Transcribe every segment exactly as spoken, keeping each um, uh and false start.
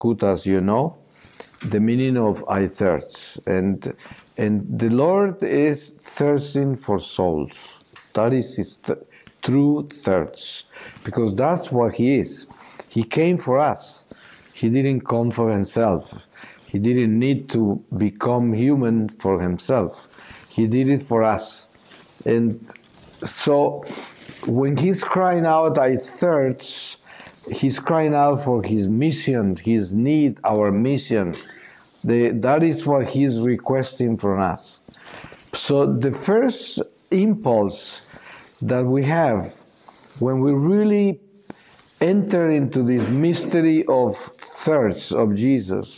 Kut, as you know, the meaning of I thirst. And, and the Lord is thirsting for souls. That is his th true thirst, because that's what he is. He came for us. He didn't come for himself. He didn't need to become human for himself. He did it for us. And so when he's crying out, I thirst, he's crying out for his mission, his need, our mission. The, that is what he's requesting from us. So the first impulse that we have when we really enter into this mystery of thirst of Jesus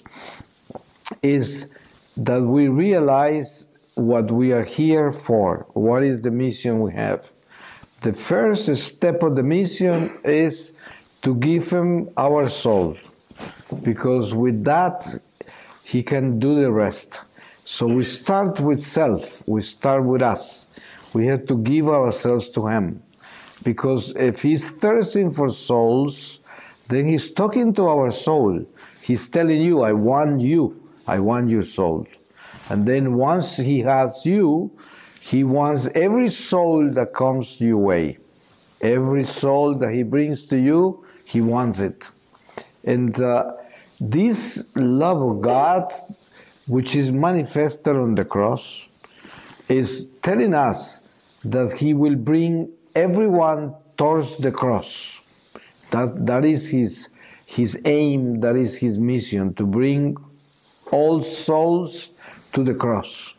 is that we realize what we are here for. What is the mission we have? The first step of the mission is to give him our soul, because with that he can do the rest. So we start with self, we start with us. We have to give ourselves to him, because if he's thirsting for souls, then he's talking to our soul. He's telling you, I want you, I want your soul. And then once he has you, he wants every soul that comes your way. Every soul that he brings to you, he wants it. And uh, this love of God, which is manifested on the cross, is telling us that he will bring everyone towards the cross. That, that is his, his aim, that is his mission, to bring all souls to the cross.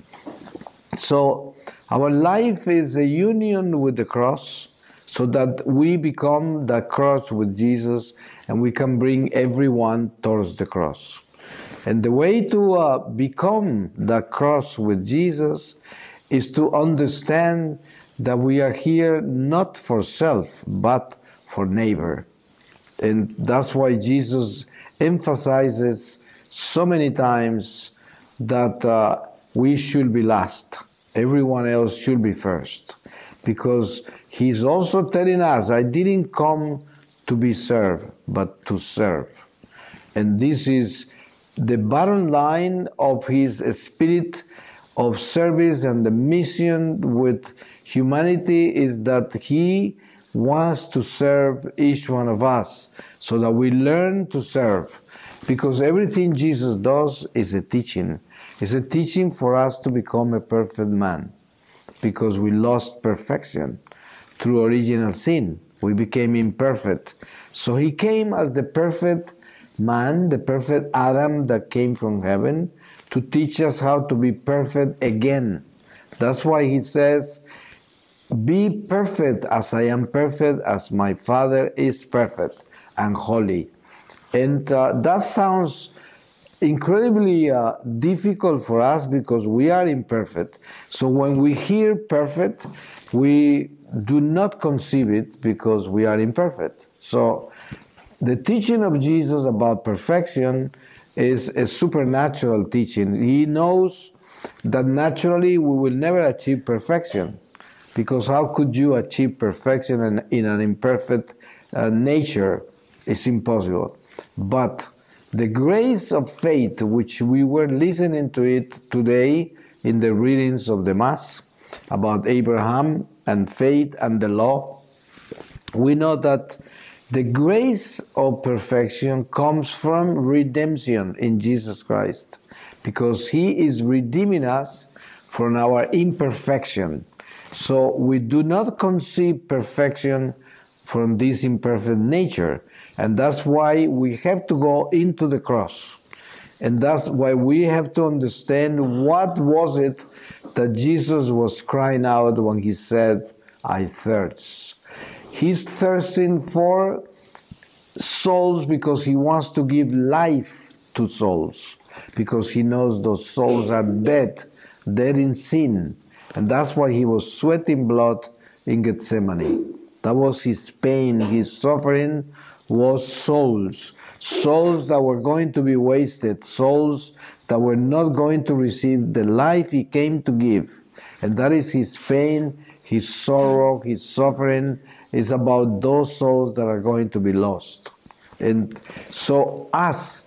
So our life is a union with the cross, so that we become the cross with Jesus, and we can bring everyone towards the cross. And the way to uh, become the cross with Jesus is to understand that we are here not for self, but for neighbor. And that's why Jesus emphasizes so many times that uh, we should be last. Everyone else should be first. Because he's also telling us, I didn't come to be served, but to serve. And this is the bottom line of his spirit of service, and the mission with humanity is that he wants to serve each one of us, so that we learn to serve. Because everything Jesus does is a teaching. It's a teaching for us to become a perfect man. Because we lost perfection through original sin. We became imperfect. So he came as the perfect man, the perfect Adam that came from heaven, to teach us how to be perfect again. That's why he says, be perfect as I am perfect, as my Father is perfect and holy. And uh, that sounds incredibly uh, difficult for us, because we are imperfect. So when we hear perfect, we do not conceive it, because we are imperfect. So the teaching of Jesus about perfection is a supernatural teaching. He knows that naturally we will never achieve perfection, because how could you achieve perfection in, in an imperfect uh, nature? It's impossible. But the grace of faith, which we were listening to it today in the readings of the Mass, about Abraham and faith and the law, we know that the grace of perfection comes from redemption in Jesus Christ, because he is redeeming us from our imperfection. So we do not conceive perfection from this imperfect nature. And that's why we have to go into the cross. And that's why we have to understand what was it that Jesus was crying out when he said, I thirst. He's thirsting for souls because he wants to give life to souls, because he knows those souls are dead, dead in sin. And that's why he was sweating blood in Gethsemane. That was his pain, his suffering was souls. Souls that were going to be wasted, souls that were not going to receive the life he came to give. And that is his pain, his sorrow, his suffering is about those souls that are going to be lost. And so us,